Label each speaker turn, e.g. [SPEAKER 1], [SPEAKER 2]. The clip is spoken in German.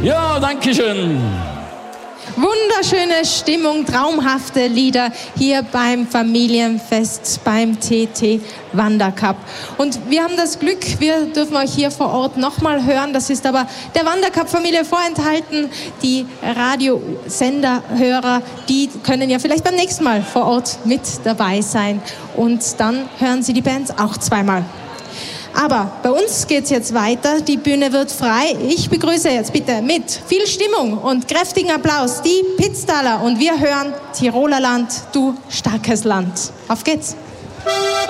[SPEAKER 1] Ja, danke schön.
[SPEAKER 2] Wunderschöne Stimmung, traumhafte Lieder hier beim Familienfest, beim TT Wandercup. Und wir haben das Glück, wir dürfen euch hier vor Ort nochmal hören. Das ist aber der Wandercup-Familie vorenthalten. Die Radiosenderhörer, die können ja vielleicht beim nächsten Mal vor Ort mit dabei sein. Und dann hören sie die Bands auch zweimal. Aber bei uns geht's jetzt weiter, die Bühne wird frei. Ich begrüße jetzt bitte mit viel Stimmung und kräftigen Applaus die Pitztaler und wir hören Tiroler Land, du starkes Land. Auf geht's!